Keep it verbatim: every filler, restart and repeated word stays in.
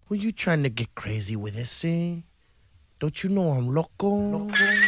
Were you trying to get crazy with this, eh? Don't you know I'm loco? loco?